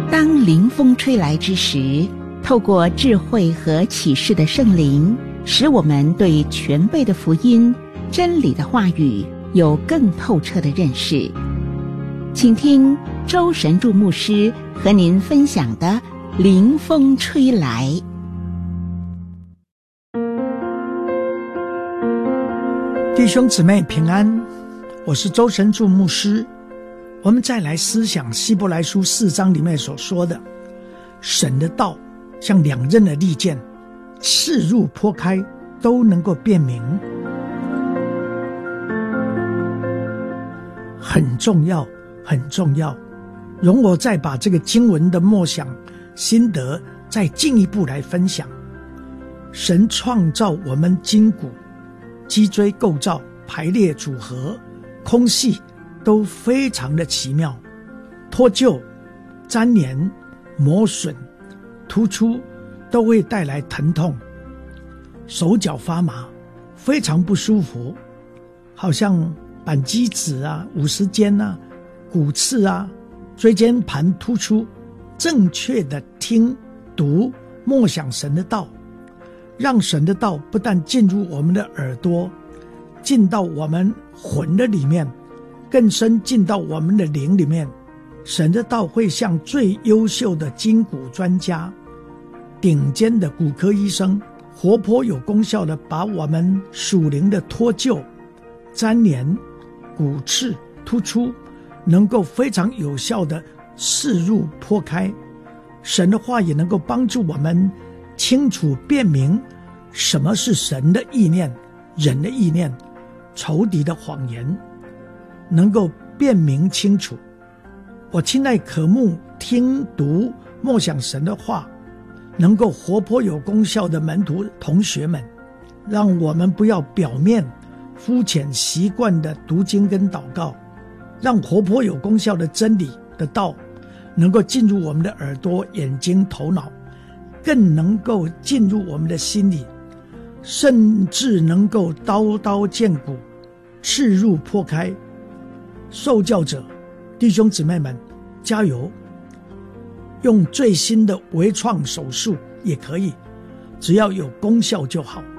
当灵风吹来之时，透过智慧和启示的圣灵，使我们对全备的福音、真理的话语有更透彻的认识。请听周神助牧师和您分享的灵风吹来。 弟兄姊妹平安，我是周神助牧师。我们再来思想希伯来书4章里面所说的，神的道像两刃的利剑，刺入剖开，都能够辨明。很重要，很重要。容我再把这个经文的默想心得再进一步来分享。神创造我们筋骨、脊椎构造、排列组合、空隙都非常的奇妙，脱臼、粘连、磨损、突出都会带来疼痛，手脚发麻，非常不舒服，好像扳机指啊、五十肩啊、骨刺啊、椎间盘突出。正确的听、读、默想神的道，让神的道不但进入我们的耳朵，进到我们魂的里面，更深进到我们的灵里面。神的道会像最优秀的筋骨专家、顶尖的骨科医生，活泼有功效的把我们属灵的脱臼、粘连、骨刺、突出能够非常有效的刺入剖开。神的话也能够帮助我们清楚辨明什么是神的意念、人的意念、仇敌的谎言，能够辨明清楚。我亲爱渴慕听读默想神的话，能够活泼有功效的门徒同学们，让我们不要表面肤浅习惯的读经跟祷告，让活泼有功效的真理的道能够进入我们的耳朵、眼睛、头脑，更能够进入我们的心里，甚至能够刀刀见骨，刺入剖开。受教者弟兄姊妹们加油，用最新的微创手术也可以，只要有功效就好。